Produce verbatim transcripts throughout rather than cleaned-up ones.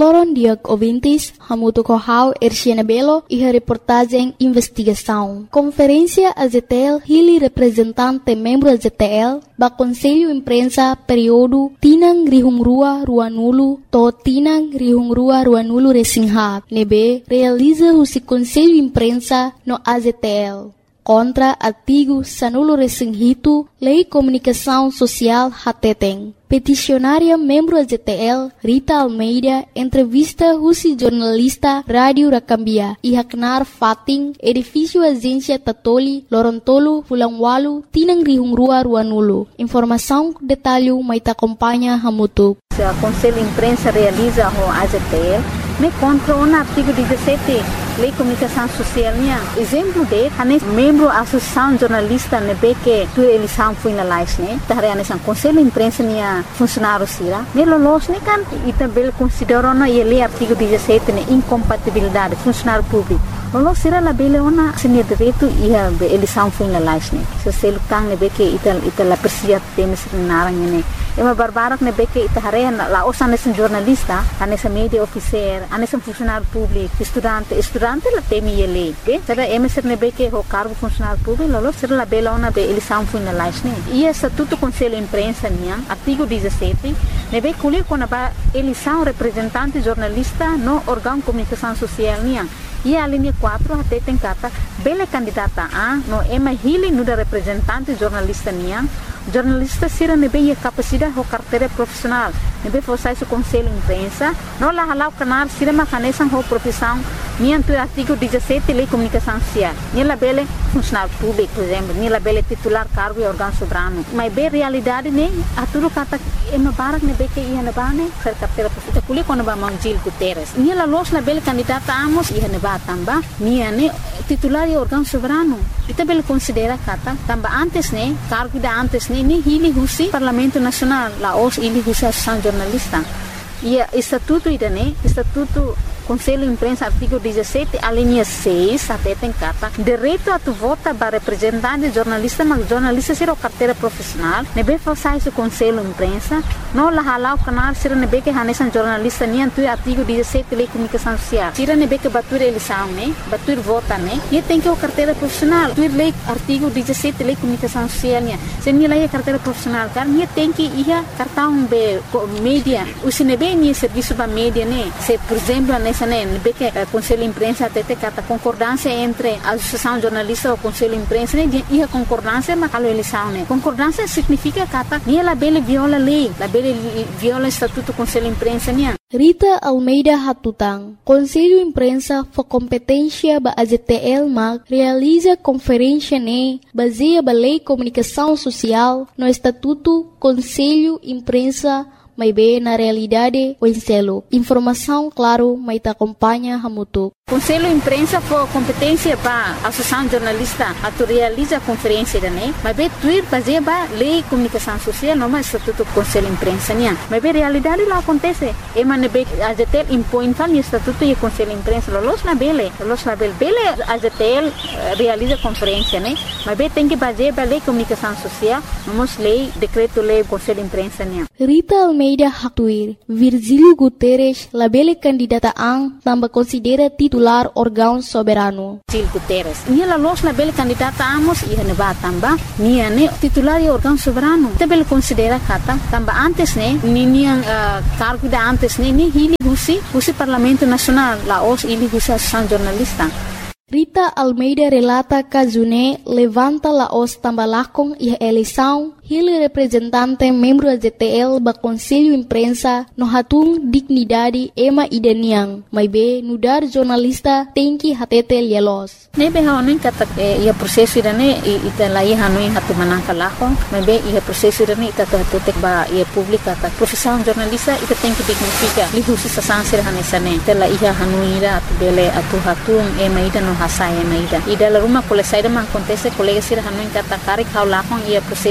Loron Diag ouvintes, Hamuto Kohau, Erciana Belo e a reportagem Investigação. Conferência A Z T L, Hili representante membro A Z T L, ba Conselho Imprensa período Tinang Rihungrua Ruanulu, to Tinang Rihungrua Ruanulu Resinghat, nebe realiza o Conselho Imprensa no A Z T L. Contra artigo Sanulo Resinghito, Lei Comunicação Social Hateteng. Peticionária membro A Z T L, Rita Almeida, entrevista Husi jornalista Rádio Rakambia, Ihaknar Fating, edifício Agência Tatoli, Lorontolo, Fulangwalu, Tinang Rihungrua Ruanulu. Informação, detalhe, maita acompanha Hamutu. O Conselho Imprensa realiza o A Z T L, me contra o artigo dezessete, Lei Comunicação Social. Exemplo de, a membro da Associação Jornalista nebe que tu eleição foi na live, né? Tahre a Conselho Imprensa nia funcionário sira. Ne lolos ne kan e também considerou na lei artigo dezessete ne incompatibilidade funcionário público. Lolos sira la bele ona senia direito e a eleição foi na live, né? Se se lutang nebe que ital ital la persia temes narang ne. É uma barbarak nebe que tahre la osa nesse jornalista, a nessa media officer, a nesse funcionário público, estudante, estudante la temi ele. Be, será emeser nebe que o cargo funcionário público, lolos sira la bele ona be eleição foi na live, né? E estatuto Conselho Imprensa nia artigo dezessete, nebe culi com a eleição representante jornalista no órgão de comunicação social nia. E a linha quatro até tem carta bela candidata a no ema hili no da representante jornalista nia. Jornalista sira nebe a capacidade ou carteira profissional. Nebe forçar o Conselho Imprensa, não lá halau canal sira macanesan ou profissão nia do artigo dezessete Lei Comunicação Social. Nia la bele funcionário público, por exemplo, nia la bele titular cargo e órgão soberano. Mas bem realidade né, a tudo kata ema barak nebe que ia na bane ser carteira profissional. Kuli quando ba Manjil Guterres. Nia la los la bele candidata amos ia na ba tamba nia ne titular e órgão soberano. Ita bele considera kata tamba antes né, cargo da antes né, ni hili husi Parlamento Nacional, la os hili husi Associação Jornalista. E estatuto ida né, estatuto Conselho Imprensa, artigo dezessete, a linha seis, até tem carta, direito a tu vota para representante jornalista, mas jornalista será carteira profissional, nebe forçar esse Conselho Imprensa, não lá halau canal, será nebe que hanesan jornalista, nem tu artigo dezessete, Lei Comunicação Social, será nebe que batur eleição, né, batur vota, né, e tem que o carteira profissional, tu lei artigo dezessete, Lei Comunicação Social, né, se nem lei carteira profissional, cara, nem tem que ir cartão be mídia, o se nebe nem serviço para mídia, né, se por exemplo, nessa né, que o Conselho Imprensa até tem a concordância entre a Associação Jornalista e o Conselho Imprensa, né, e a concordância mas a eleição, né, concordância significa que nem ela bele viola a lei, ela bele viola o Estatuto do Conselho Imprensa, né. Rita Almeida Hatutang, Conselho Imprensa for competência ba A Z T L mag realiza conferência ne baseia ba Lei Comunicação Social no Estatuto Conselho Imprensa may be na realidade o enselo. Informação, claro, may ta acompanha Hamutu. Conselho Imprensa for competência para a Associação Jornalista a tu realiza a conferência da né, mas bem tuir baseia ba Lei Comunicação Social no mais Estatuto Conselho Imprensa nia. Mas bem realidade lá acontece. E man be A Z T L impõe tal Estatuto e Conselho Imprensa los na bele, los na bele bele A Z T L realiza conferência né, mas bem tem que baseia ba Lei Comunicação Social no mais lei decreto lei Conselho Imprensa nia. Rita Almeida Hatuir, Virgílio Guterres, la bele candidata ang tambah considera titular órgão soberano. Virgílio Guterres, nia la los la bele candidata amos ia ne ba tamba, nia ne titular e órgão soberano. Te bele considera kata tamba antes ne, ni nia uh, cargo da antes ne, ni hili husi, husi Parlamento Nacional, la os hili husi Associação Jornalista. Rita Almeida relata que June levanta la os tambalakong e a eleição, ele representante membro da Z T L ba Conselho Imprensa no hatung dignidade ema idaniang, mas be nudar jornalista tem que hatete lielos. Nebe haonin kata ia proseso irane ita lai hanuin hatu manangka lako, mas be ia proseso irane ita hatutek ba ia publika ta profissão jornalista ita tem que dignifica lihusi sasansir hanesane ita la ia hanuira atu bele atu hatung ema ida no hasai ema ida ida la rumah kole saida man kontese kolega sir hanuin kata karik haulakong ia proseso dan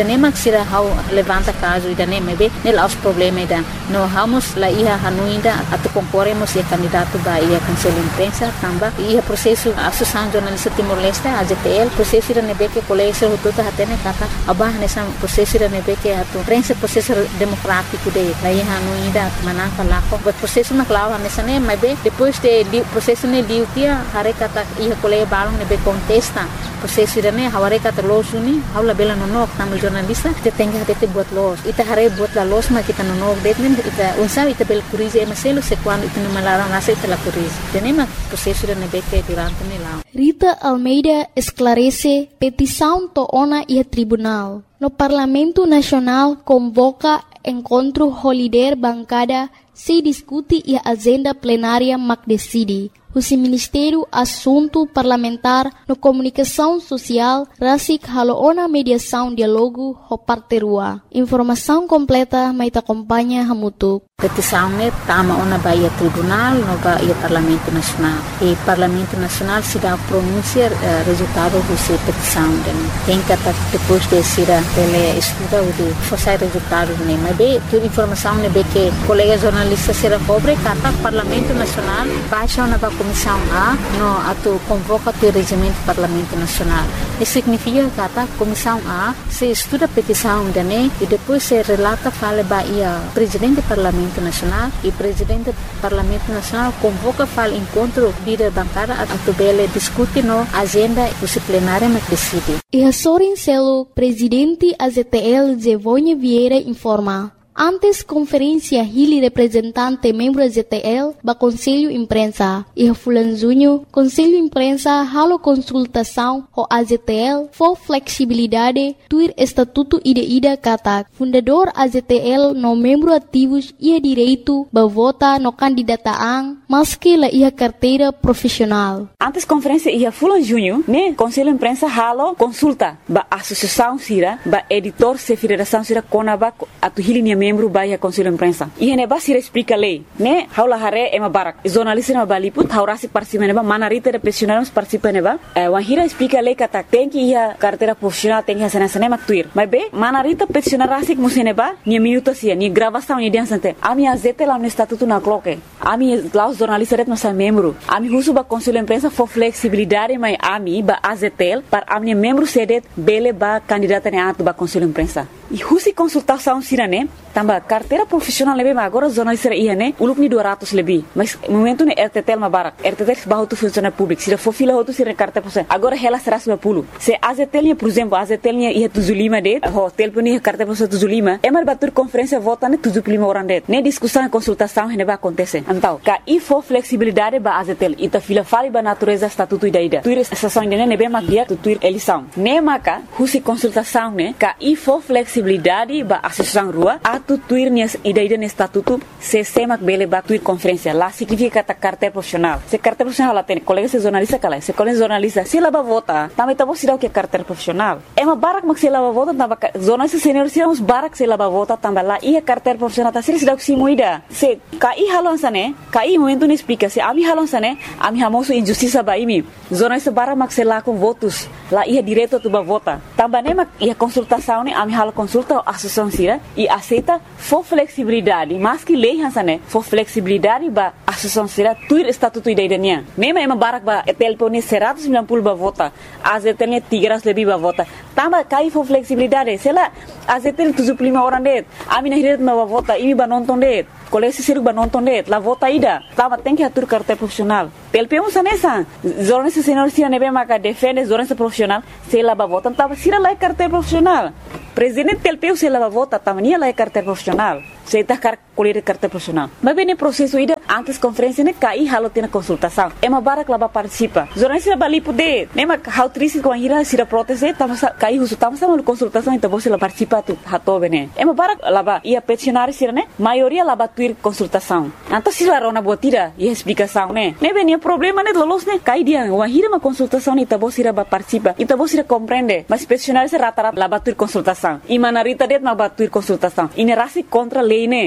nema sira hau levanta caso ida nema be nel aos problema ida no vamos la ia hanuinda atu concorremos e candidato ba ia conselho imprensa tamba ia processo associação jornalista Timor-Leste A J T L processo ida nebe que colégio hututa hatene kata abah nessa processo ida nebe que atu prensa processo democrático de la ia hanuinda manaka lako but processo na clava nessa ne mas be depois de li, processo ne liutia hare kata ia colégio balong nebe contesta processo ida ne haware kata losuni haula bela nonok tamu jornalista te tenga te buat los ita hare buat la los ma kita nonok detmen ita unsa ita bel curize maselo se quando ita no malara nasa ita la curize tenema processo ida nebe que durante ne la Rita Almeida esclarece petição toona e tribunal. No Parlamento Nacional convoca encontro holiday bancada se discute e agenda plenária mac decide. O Ministério Assunto Parlamentar no Comunicação Social Rasik Haloona Mediação Dialogo Hoparterua. Informação completa mai acompanha Hamutuk. Petição ne tama ona baia tribunal no baia Parlamento Nacional. E Parlamento Nacional se dá pronunciar uh, resultado dessa petição. Tem que depois de ser ele estuda o de forçar resultado ne. Mas bem, toda informação ne be que colega jornalista será cobre kata Parlamento Nacional baixa ona ba Comissão A no ato convoca o regimento do Parlamento Nacional. Isso significa que a Comissão A se estuda a petição da N E e depois se relata fala baia Presidente do Parlamento Nacional e Presidente do Parlamento Nacional convoca fala encontro líder bancada a tubele discute no agenda disciplinária na decide. E a Sorin Celo, Presidente A Z T L Zevonha Vieira informa. Antes conferência Hili representante membro Z T L ba Conselho Imprensa e a Fulanzunho Conselho Imprensa halo consultação o A Z T L for flexibilidade tuir estatuto ida ida kata fundador A Z T L no membro ativos ia direito ba vota no candidataan maski la ia carteira profissional. Antes conferência ia Fulanzunho né Conselho Imprensa halo consulta ba associação sira ba editor se federação sira konaba atu Hili membro baia Conselho Imprensa. E ne basira explica lei, né? Haula hare ema barak. Jornalista na baliput haurasi participa neba manarita de profissionais participa neba. Wan hira explica lei kata tem que ia carteira profissional tem que ser nessa nema tuir. Mas be manarita profissional rasik museneba ni minuto sia ni gravação ni dia sante. Ami azete lá no estatuto na cloque. Ami lá os jornalistas ret nossa membro. Ami husu ba Conselho Imprensa for flexibilidade mai ami ba A Z T L para ami membro sedet bele ba candidata ne atu ba Conselho Imprensa. E husi consultação sirane tamba carteira profissional lebih agora jornalista ia né uluk ni dua ratus lebih mas momento ne R T T L mabarak R T T L bahu tu funcionário público se for fila tu sira carteira profissional agora ela será seratus lima puluh se A Z T L por exemplo A Z T L ia tujuh puluh lima de hotel pun ia carteira profissional tujuh puluh lima emar batur conferência vota ne tujuh puluh lima orang de ne discussão e consultação ne ba acontece então ka i for flexibilidade ba A Z T L ita fila fali ba natureza estatuto ida ida tuir estação de ne be magia tu tuir eleição ne maka husi consultação ne ka i for flexibilidade ba associação rua atu tuir ni ida ida ne estatuto se semak bele ba tuir conferência lá significa ta carteira profissional se carteira profissional lá tem colega se jornalista kala se colega jornalista se lá ba vota também tá você dá o que carteira profissional é uma barak mak se lá ba vota tamba jornalista senior se uns barak se lá ba vota tamba lá ia carteira profissional tá se dá o que se moida se kai halon sane kai momento ne explica se ami halon sane ami hamoso injustiça ba imi jornalista barak mak se lá com votos lá ia direto tu ba vota tamba ne mak ia consultação ne ami halo consulta associação sira e aceita for flexibilidade mas que lei hansane for flexibilidade ba associação sira tuir estatuto ida idania mema ema barak ba telpone seratus sembilan puluh ba vota A Z T L tiga ratus lebih ba vota tamba kai for flexibilidade sela A Z T L tujuh puluh lima orang det ami na hiret ba vota imi ba nonton det kolesi siru ba nonton det la vota ida tamba tem que atur carteira profissional telpemos sanesa jornalista senior sira nebe maka defende jornalista profissional sela ba vota tamba sira la carteira profissional presidente telpeu se la vota tamania la carteira profissional se tá car colher carteira profissional mas bem no processo ida antes conferência ne cai halo tem consultação é uma barak lá ba participa jornalista ba lipo de nema how triste com a ira sira proteste tamo cai uso tamo sama consultação então você lá participa tu hato bene é uma barak lá ba ia peticionário sira ne maioria lá ba tuir consultação então se lá rona botira e explicação ne ne bem problema ne lolos ne cai dia uma ira uma consultação então você lá ba participa então você compreende mas peticionário se rata-rata lá ba tuir consultação e manarita det ma ba tuir consultação e ne rasi contra lei ne agora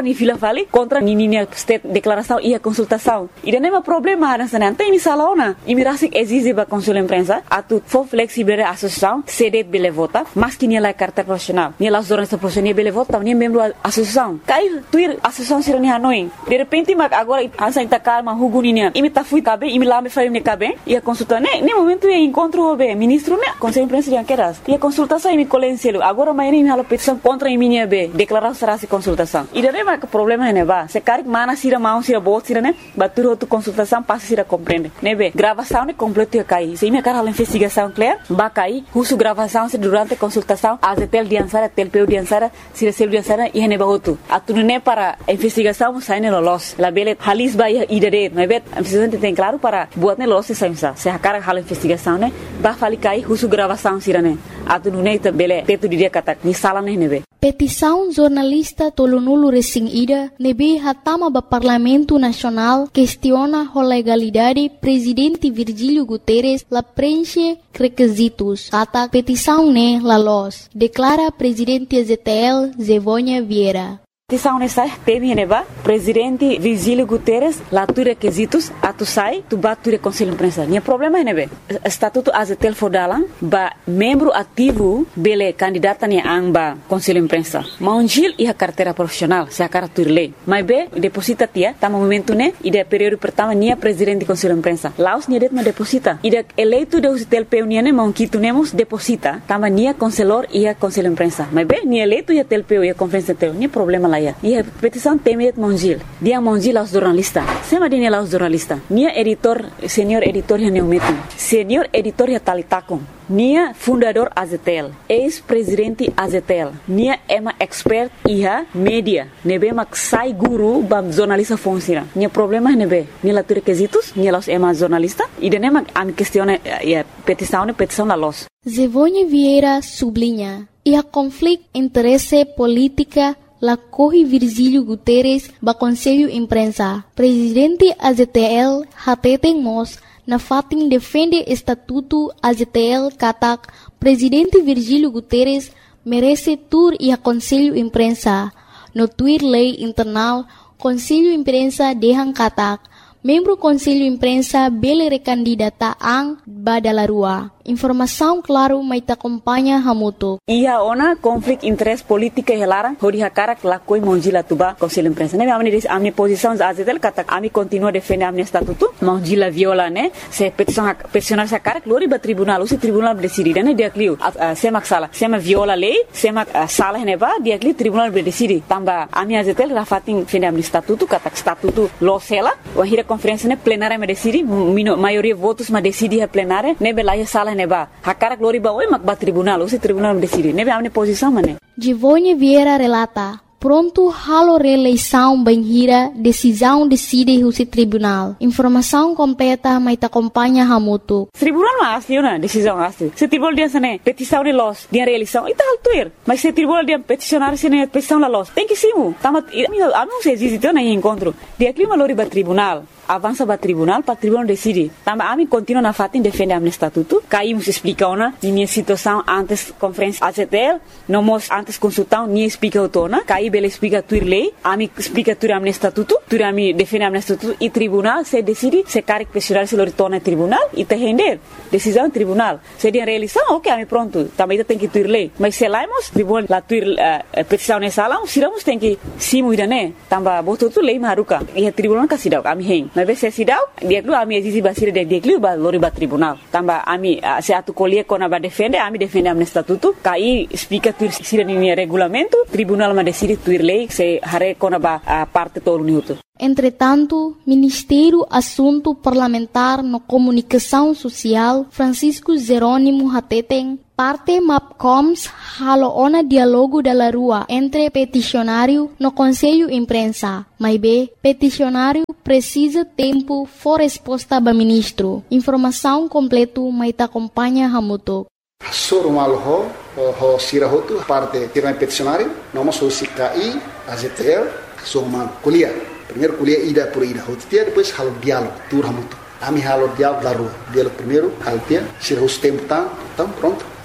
agora ni fila fali contra ni ni state declaração e a consultação. E não é problema nessa não tem salona. E me rasik exige ba consul imprensa atu for flexible associação cede bele vota, mas que ni la carta profissional. Ni la jornalista profissional bele vota, ni membro associação. Cai tuir associação sira ni Hanoi. De repente mag agora ansa ita calma huguninia. E me ta fui cabe, e me lá me fai me cabe. E a consulta ne, ne momento e encontro be ministro ne, conselho imprensa de anqueras. E a consultação e me colenselo. Agora amanhã me hala petição contra a minha be, declarar será se consultação. E daí mas problema é neba. Se cari mana sira mão sira bot sira ne, batur outra consultação passa sira compreende. Nebe, gravação ne completo e cai. Se me cara hala investigação clear, ba cai, husu gravação se durante consultação, a tel diansara, tel peu diansara, sira sel diansara e neba outro. Atu ne para investigação sai ne los. La bele halis ba e idade, nebe, a presidente tem claro para buat ne los se saimsa. Se a cara hala investigação ne, ba fali cai husu gravação sira ne. Atu ne ta bele teto dia kata ni sala ne nebe. Petição jornalista Tolonulu Resing Ida nebe hatama ba Parlamento Nacional questiona a legalidade presidente Virgílio Guterres la preenche requisitos. Kata petição ne la los. Declara presidente A Z T L Zevônia Vieira. Petição nessa teme neba presidente Virgílio Guterres lá tu requisitos atu sai tu batu conselho imprensa. Nia problema é nebe estatuto A Z T L fodalan ba membro ativo bele candidata ni amba conselho imprensa. Maunjil e a carteira profissional se a cara tu lei. Mas be deposita tia tá momento ne e de período pertama nia presidente conselho imprensa. Laos nia det ma deposita. E de eleito de O Z T L P nia ne maunquito nemos deposita tama nia conselor e a conselho imprensa. Mas be nia eleito e a T L P e a conferência teu nia problema lá. E a petição teme Mongil. Dia Mongil aos jornalistas. Sema dia aos jornalistas. Nia editor, senhor editor ya neumetum. Senhor editor ya talitakon. Nia fundador A Z T L. Ex-presidente A Z T L. Nia ema expert iha media. Nebe mak sai guru bam jornalista fonsira. Nia problema nebe. Nia la requisitos, nia los ema jornalista. E dene mak am questione ya petição ne petição la los. Zevônia Vieira sublinha. E a conflito interesse política la corre Virgílio Guterres ba Conselho Imprensa. Presidente A Z T L hateten mos na fatin defende estatuto A Z T L katak Presidente Virgílio Guterres merece tur e a Conselho Imprensa. No tweet lei internal Conselho Imprensa dehan katak membro Conselho Imprensa bele recandidata ang badalarua. Informação claro mai ta acompanha hamuto. Ia ona conflito interesse política helara hori hakara la koi monjila tuba Conselho Imprensa. Ne amni a minha posição A Z T L kata ami continua defender a minha estatuto. Monjila viola ne se petição peticionar sa cara glori ba tribunal, o tribunal decidir ne dia clio. Se mak sala, se ma viola lei, se mak sala ne ba dia clio tribunal decidir. Tamba a minha A Z T L rafatin defender a minha estatuto kata estatuto lo sela, o hira conferência ne plenária me decidi, maioria votos ma decidi a plenária, ne belaia sala ne ba. Hakara glori ba oi mak ba tribunal, o tribunal decidi. Ne be amne posição mane. Zevônia Vieira relata. Pronto halo reeleição banhira, decisão decide o tribunal. Informação completa mai ta acompanha hamuto. Tribunal ma asli na decisão asli. Se tribunal dia sane petição de los, dia reeleição, ita altuir. Mas se tribunal dia peticionar sene petição la los, tem que simu. Tama amigo se existe na encontro. Dia clima lori ba tribunal. Avança para tribunal, para tribunal decide. Tamba ami continua na fatin defende am estatuto. Caímos explica ona minha situação antes conferência A Z T L, não mos antes consultão nem explica otona. Caí bele explica tuir lei, ami explica tuir am estatuto, tuir ami defende am estatuto e tribunal se decide se caric pessoal se retorna tribunal e te render decisão tribunal. Se dia realização, OK, ami pronto. Também tem que tuir lei. Mas se laimos tribunal la tuir uh, petição nessa sala, siramos tem que simu idane. Tamba boto tu lei maruka. E tribunal ka sidau ami hen. Mas se sidau dia lu ami exige basira de dia lu ba lori ba tribunal tamba ami uh, se atu colie kona ba defende ami defende am estatuto kai explica tu sira ni regulamento tribunal ma decide tu lei se hare kona ba uh, parte todo minuto. Entretanto, Ministério Assunto Parlamentar no Comunicação Social Francisco Jerônimo Hateten parte MAPCOMS halo ona diálogo da rua entre peticionário no Conselho Imprensa. Mas B, peticionário precisa tempo for resposta ba ministro. Informação completo mai ta acompanha hamuto. Sorumal ho ho sirahotu parte tirang peticionário, nome so C K I, A Z T L, sorumal kuliah. Primeiro kuliah ida por ida hotia, depois halo diálogo, tur hamuto. Ami halo diálogo da rua. Diálogo primeiro, halo tia, sirahus tempo tam, tam pronto.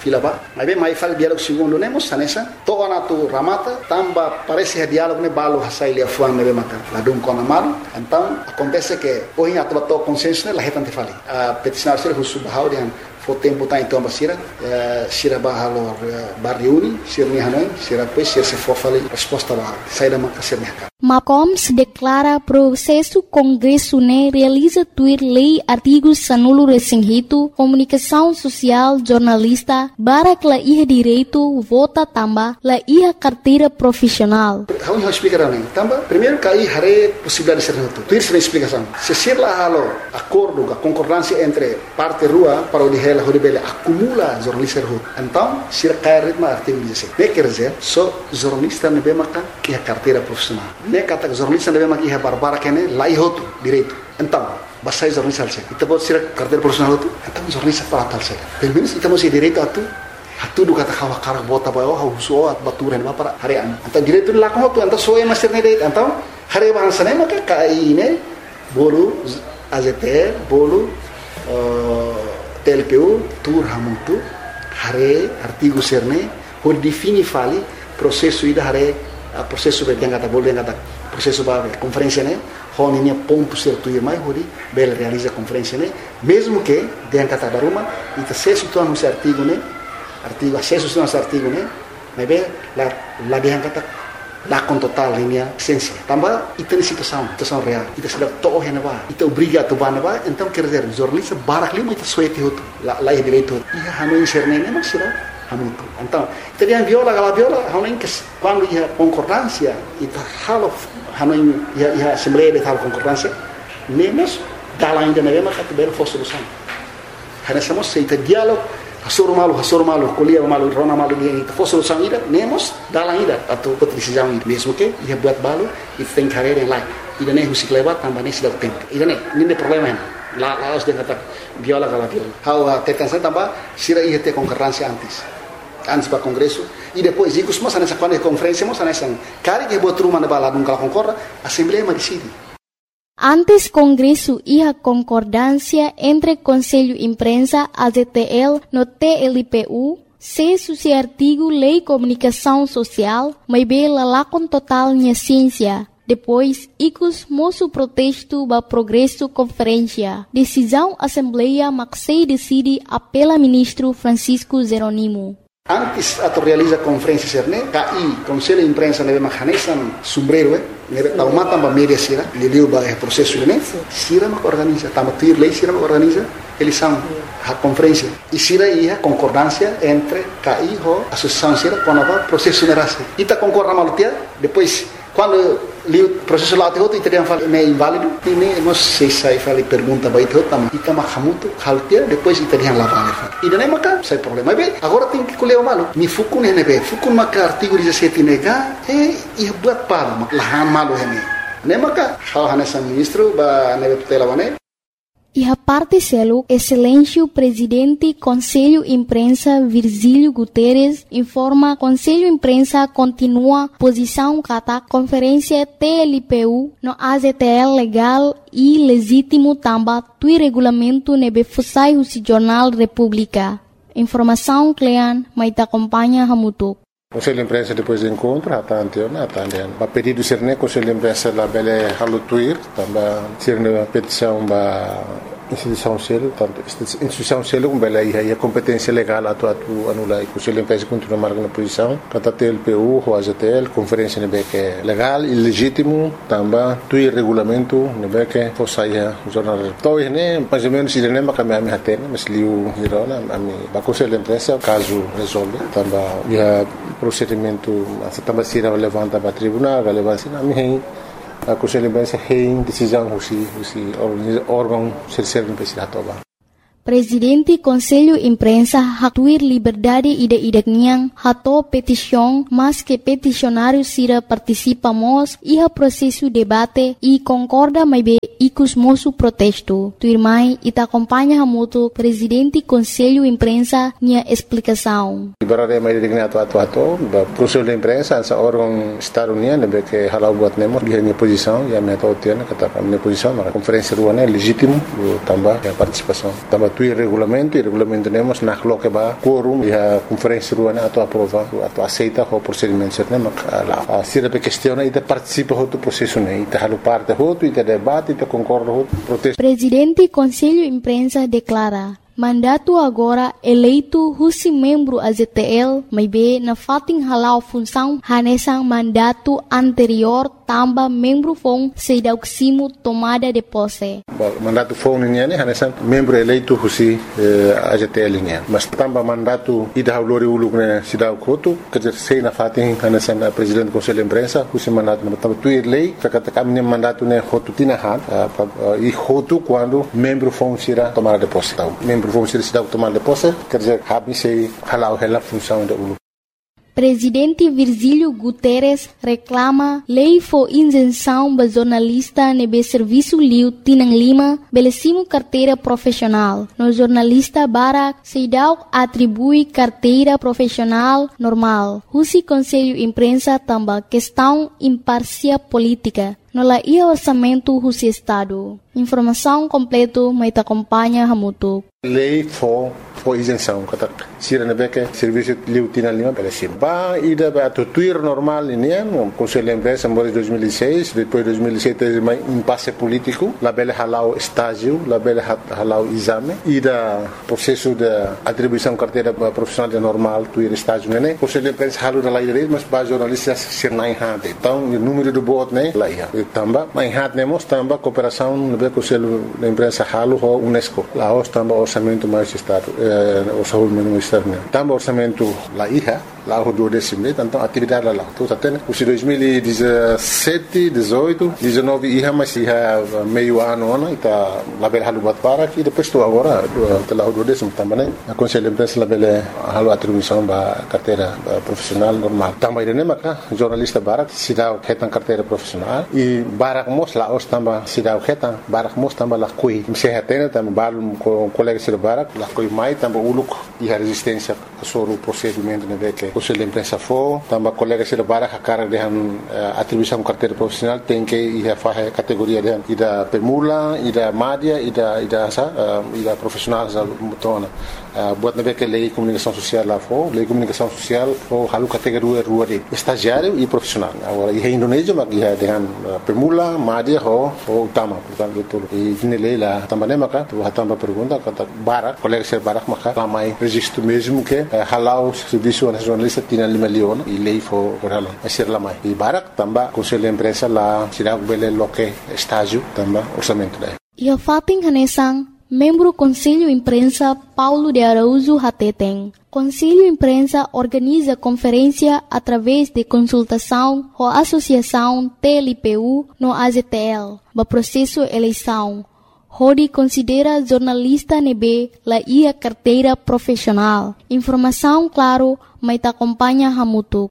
fila ba. Mas bem, mais fala diálogo segundo nemos sanesa. Toa na tu ramata, tamba parece que diálogo ne balo hasai lia fuang nebe maka. Ladum kona malu. Então acontece que hoje atual to consenso ne lahetan te fali. A peticionar ser husu bahau dian fo tempo tá então basira, sira bahalo barriuni, sira ni hanoi, sira pois sira se for fali resposta ba. Sai da maka ser mercado. Macoms declara processo Congresso né realiza tuir lei artigos sanulo resinghito, comunicação social, jornalista, barak la iha direito, vota tamba, la iha carteira profissional. How you explicar não? Tamba, primeiro cai hare possibilidade de ser noto. Tuir sem explicação. Se ser lá halo acordo, a concordância entre parte rua para o dihela horibele acumula jornalista rua. Então, se cai ritmo artigo dezessete. Ne quer dizer, só jornalista ne bemaka iha carteira profissional. Ne kata jornalista ne bemaka iha barbara kene lai hotu direito. Então, basai jornalista alse. Kita buat sira carteira profissional itu, então jornalista para tal saja. Pelo menos kita masih direito atu. Atu do kata kawa karak bota bayo ha uso at baturan ba para harian. Então direito la ko tu, então soe master ne direito. Então hari bahasa ne maka kai ne bolu A Z T L, bolu T L P U, tur hamutu, hare artigo serne, ho defini fali processo ida hare processo be yang kata boleh kata processo ba conferência ne, ho ni ponto certo ir mai hori bel realiza conferência ne, mesmo que yang kata daruma ita sesu tu anu artigo ne, artigo acesso tu anu artigo ne, mas bem la la yang kata la com total linha essência. Também ita situação, situação real. Ita sudah toh yang ba, ita obriga tu ba ba, então quer dizer jornalista barak lima ita suete hotu, la la direito. Ia hanu inserne ne mas sira hamutu. Então, teriam viola gala viola, hanu que quando ia concordância, ita halo hanu ia ia assembleia de tal concordância, nemos dala ainda na mesma categoria for solução. Hana somos seita diálogo Hasur malu, hasur malu, kuliah malu, rona malu dia itu. For solução ida, nemos dalam ida atau decisão ida. Mesmo que ia buat balu, itu tem carreira yang lain. Ida ne husik lewat tambah ne sudah tempo. Ida ne, ini problema yang la la harus dia kata viola kala viola. How tekan saya tambah sira ia te concordância antes. Antes para congresso e depois ikus mas nessa quando conferência mas nessa cari que botou uma na bala nunca concorda, assembleia mas decide. Antes Congresso iha concordância entre Conselho Imprensa, A Z T L, no T L P U, se suci artigo Lei Comunicação Social, mas bela lá com total minha ciência. Depois, icus moço protesto ba progresso conferência. Decisão Assembleia Maxei decide apela ministro Francisco Zeronimo. Antes atau realiza conferência serne, K I Conselho de Imprensa nebe mahanesan sombrero eh, nebe taumata ba media sira, liliu ba processo ne, sira mak organiza, tama tuir lei sira mak organiza, eles são a conferência. E sira ia concordância entre K I ho associação sira com a processo nerase. Ita concorda malutia, depois quando o processo lá teu teriam falado é inválido, e nem nós sei sai fali pergunta vai teu tam, ita mahamuto haltia, depois teriam lá vale. E daí maca sai problema. Bem, agora tem que colher o malo. Ni fukun ne be, fukun maca artigo dezessete nega, e e buat para mak lahan malo hene. Ne maca, hal hanesan ministro ba nebe tutela wane. E a parte selo, excelência presidente Conselho Imprensa Virgílio Guterres informa Conselho Imprensa continua posição kata conferência T L P U no A Z T L legal e legítimo tamba tui regulamento nebe fusai husi Jornal República. Informação Clean, maita acompanha Hamutuk. Conselho de Imprensa depois do encontro, até anteontem, até anteontem. Para pedido ser né, Conselho de Imprensa lá bele halutuir, também ser né petição para instituição selo, tanto instituição selo como bele aí a competência legal atu atu anula e Conselho de Imprensa continua marcando posição, kata T L P U, o A Z T L, conferência né que é legal e legítimo, também tuir regulamento né que fosse aí o jornal. Então né, mais ou menos ele nem vai caminhar me até, mas liu hirona, a mim, para Conselho de Imprensa caso resolve, também já procedimento também se levanta para tribunal, relevância na minha a Conselho de Imprensa tem decisão husi husi órgão terceiro investigador. Presidente Conselho Imprensa hatuir liberdade ida idakniang hato petição, mas que peticionário sira participamos iha processo debate e concorda mais be ikus moço protesto. Tuirmai ita acompanha hamuto Presidente Conselho Imprensa nia explicação. Liberdade mais digna atu atu atu, Conselho de Imprensa essa órgão estado-uniano be que halau buat nemo dia minha posição, ia minha tau tiana kata minha posição, mas conferência ruana legítimo também a participação também tuir regulamento, e regulamento temos na coloca ba quórum e a conferência ruana ato aprova, ato aceita o procedimento certo, mas lá se a questão e participa do processo né, e halo parte outro e debate e concorda outro protesto. Presidente Conselho Imprensa declara mandato agora eleito husi membro A Z T L, may be na fating halau função hanesang mandato anterior tamba membro fong sedauksimo tomada de posse. Mandato fong niya ni hanesang membro eleito husi A Z T L niya. Mas tamba mandato ida haulori uluk na sidaw koto, kajer sei na fating hanesang presidente Conselho Imprensa husi mandato na tamba tuir lei, kakata kami ni mandato na hotu tinahan, e hotu quando membro fong sira tomada de posse. Membro vamos ser cidadão tomar de posse, quer dizer, habe sei halau hela função da U L U. Presidente Virgílio Guterres reclama lei for isenção ba jornalista nebe serviço liu tinang lima belecimo carteira profissional. No jornalista Barak Seidau atribui carteira profissional normal. Husi Conselho Imprensa tamba questão imparcial política. No la ia orçamento husi Estado. Informação completo mai te acompanha hamutu. Lei for for isenção, kata sira nebeke serviço liu tina lima belecim. Ba ida ba to tuir normal ini no Conselho Imprensa em dois mil e seis, depois dois mil e sete teve mais impasse político, la bele halau estágio, la bele halau exame, ida processo de atribuição carteira profissional de normal tuir estágio né. Conselho Imprensa halu da lei, mas ba jornalistas sir nai hade. Então o número do bot né lá ia. Tamba, mas hade nemos tamba cooperação no Conselho Imprensa halu ho UNESCO. Lá os tamba orçamento mais estado, o orçamento externo. Tamba orçamento lá ia, lá o do décimo, então atividade lá. Tudo até os dois mil e dezessete, dezoito, dezenove ia, mas ia meio ano, né? Tá lá bele halu bat para que depois tu agora lá o do décimo também, né? A Conselho Imprensa lá bele halu atribuição ba carteira profissional normal. Tamba irene maka jornalista barak sidau ketan carteira profissional e barak mos lá os tamba sidau ketan barak mos tamba lá kui msehatena tamba balum com colega sir barak lá kui mai tamba uluk e a resistência sobre o procedimento né que o Conselho Imprensa for tamba colega sir barak a cara de atribuição carteira profissional tem que ir a fazer categoria de ida permula ida média ida ida sa ida profissional za mutona buat nabe que lei comunicação social lá for lei comunicação social for halu categoria rua de estagiário e profissional agora e Indonésia mas ia dengan permula média ho ho utama portanto itu e ini lei lá também maka tu hatamba pergunta kata barak colega ser barak maka ramai registro mesmo que halau serviço na jornalista tinha lima leon e lei for por halau a ser lamai e barak tamba Conselho Imprensa lá sirag bele loke estágio tamba orçamento daí ia fating hanesang membro Conselho Imprensa Paulo de Araújo Hateteng. Conselho Imprensa organiza conferência através de consultação ou associação T L P U no A Z T L, no processo eleição. Rodi considera jornalista nebe la ia carteira profissional. Informação claro, mas te acompanha hamutu.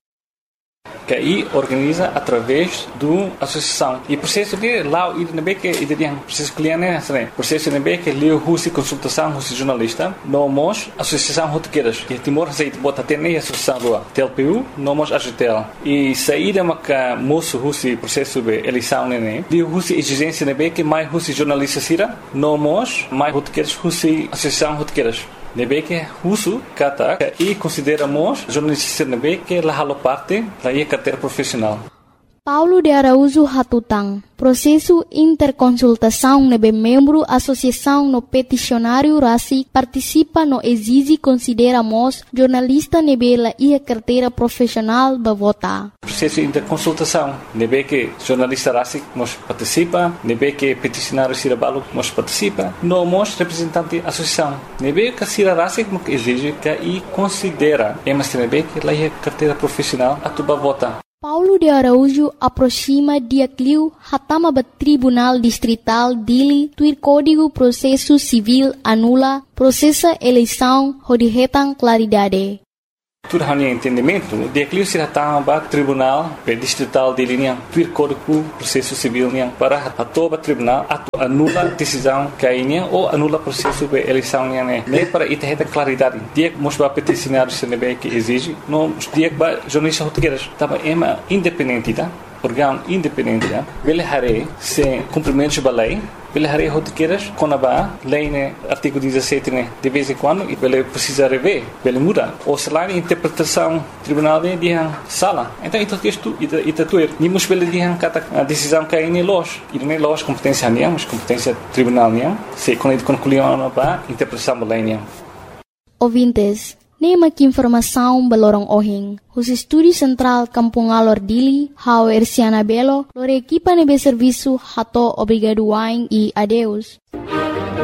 Que aí organiza através do associação e processo de lá o I D que ele processo cliente né processo de que leu husi consultação husi jornalista nomos associação rotequeiras que Timor aceita bota até nem associação do T L P U nomos A G T L e saída maca moço husi processo de eleição né leu husi exigência né que mais husi jornalista sira nomos mais rotequeiras husi associação rotequeiras nebe que uso kata e consideramos jornalista nebe que la halo parte la ia carteira profissional. Paulo de Araújo Hatutang, processo interconsultação nebe membro associação no peticionário Rasi participa no exige consideramos jornalista nebe la ia carteira profissional ba vota. Processo interconsultação nebe que jornalista Rasi nos participa, nebe que peticionário Sirabalo nos participa, nomos representante associação nebe que Sira Rasi nos exige que e considera emas nebe que la ia carteira profissional atuba vota. Paulo de Araújo aproxima dia cliu hatama ba Tribunal Distrital Dili tuir Código Processo Civil anula processa eleição rodihetan claridade. Tudo hanya entendimento dia cliu se hatama ba Tribunal Distrital Dili niang tuir Código Processo Civil niang para atoba tribunal atu anula decisão kainya ou anula processo de eleição niang ne para ita claridade dia mos ba peticionário se nebe que exige no dia ba jornalista rotequeiras tava ema independente tá órgão independente tá ele hare se cumprimentos ba lei Pela hari rotiqueiras, quando a lei, né, artigo dezessete, né, de vez em quando, e ele precisa rever, ele muda. Ou se lá a interpretação tribunal de dia sala. Então, isso texto, isso tuer. Nimos pela dia a decisão que é em loja. E não é loja competência nem, mas competência tribunal nem. Se quando ele concluiu a interpretação da lei nem. Ouvintes, nema que informação balorong ohing. Os estúdios central Kampung Alor Dili, Hau Erciana Belo, lore equipa nebe serviço hato obrigado wain e adeus.